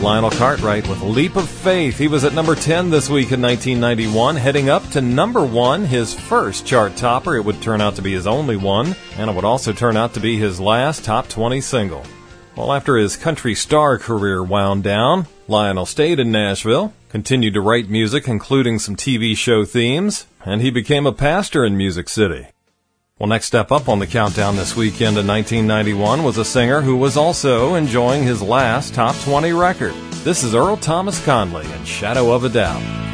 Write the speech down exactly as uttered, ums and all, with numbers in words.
Lionel Cartwright with Leap of Faith. He was at number ten this week in nineteen ninety-one, heading up to number one, his first chart topper. It would turn out to be his only one, and it would also turn out to be his last top twenty single. Well, after his country star career wound down, Lionel stayed in Nashville, continued to write music, including some T V show themes, and he became a pastor in Music City. Well, next step up on the countdown this weekend in nineteen ninety-one was a singer who was also enjoying his last top twenty record. This is Earl Thomas Conley and Shadow of a Doubt.